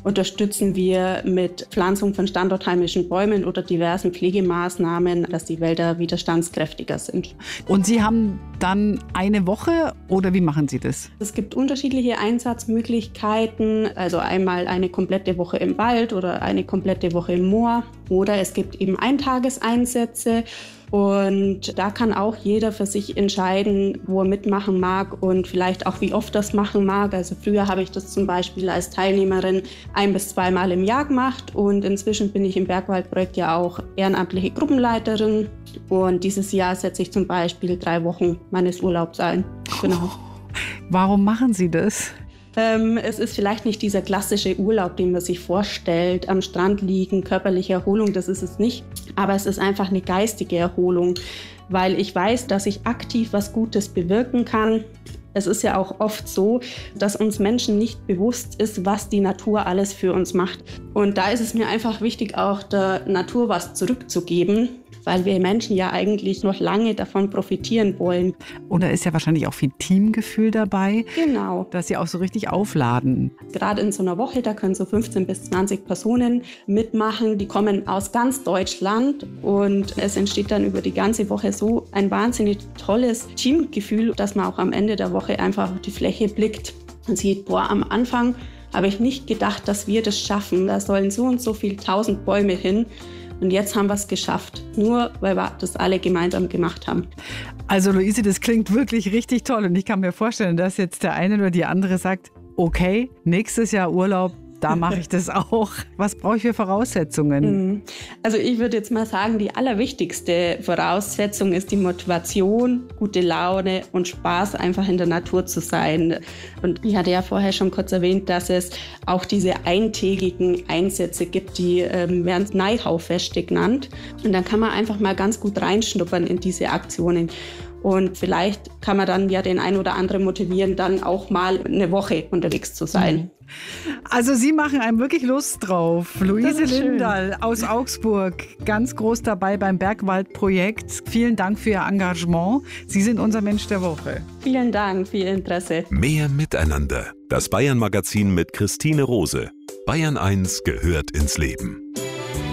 unterstützen wir mit Pflanzung von standortheimischen Bäumen oder diversen Pflegemaßnahmen, dass die Wälder widerstandskräftiger sind. Und Sie haben dann eine Woche oder wie machen Sie das? Es gibt unterschiedliche Einsatzmöglichkeiten, also einmal eine komplette Woche im Wald oder eine komplette Woche im Moor oder es gibt eben Eintageseinsätze. Und da kann auch jeder für sich entscheiden, wo er mitmachen mag und vielleicht auch wie oft das machen mag. Also früher habe ich das zum Beispiel als Teilnehmerin 1- bis 2 Mal im Jahr gemacht und inzwischen bin ich im Bergwaldprojekt ja auch ehrenamtliche Gruppenleiterin. Und dieses Jahr setze ich zum Beispiel 3 Wochen meines Urlaubs ein. Genau. Warum machen Sie das? Es ist vielleicht nicht dieser klassische Urlaub, den man sich vorstellt, am Strand liegen, körperliche Erholung, das ist es nicht. Aber es ist einfach eine geistige Erholung, weil ich weiß, dass ich aktiv was Gutes bewirken kann. Es ist ja auch oft so, dass uns Menschen nicht bewusst ist, was die Natur alles für uns macht. Und da ist es mir einfach wichtig, auch der Natur was zurückzugeben, weil wir Menschen ja eigentlich noch lange davon profitieren wollen. Und da ist ja wahrscheinlich auch viel Teamgefühl dabei. Genau. Dass Sie auch so richtig aufladen. Gerade in so einer Woche, da können so 15 bis 20 Personen mitmachen. Die kommen aus ganz Deutschland und es entsteht dann über die ganze Woche so ein wahnsinnig tolles Teamgefühl, dass man auch am Ende der Woche einfach auf die Fläche blickt und sieht, boah, am Anfang habe ich nicht gedacht, dass wir das schaffen. Da sollen so und so viele 1000 Bäume hin. Und jetzt haben wir es geschafft, nur weil wir das alle gemeinsam gemacht haben. Also Luise, das klingt wirklich richtig toll. Und ich kann mir vorstellen, dass jetzt der eine oder die andere sagt, okay, nächstes Jahr Urlaub, da mache ich das auch. Was brauche ich für Voraussetzungen? Also ich würde jetzt mal sagen, die allerwichtigste Voraussetzung ist die Motivation, gute Laune und Spaß, einfach in der Natur zu sein. Und ich hatte ja vorher schon kurz erwähnt, dass es auch diese eintägigen Einsätze gibt, die werden Neihaufeste genannt. Und dann kann man einfach mal ganz gut reinschnuppern in diese Aktionen. Und vielleicht kann man dann ja den einen oder anderen motivieren, dann auch mal eine Woche unterwegs zu sein. Also Sie machen einem wirklich Lust drauf. Luise Lindahl aus Augsburg, ganz groß dabei beim Bergwaldprojekt. Vielen Dank für Ihr Engagement. Sie sind unser Mensch der Woche. Vielen Dank für Ihr Interesse. Mehr Miteinander. Das Bayern-Magazin mit Christine Rose. Bayern 1 gehört ins Leben.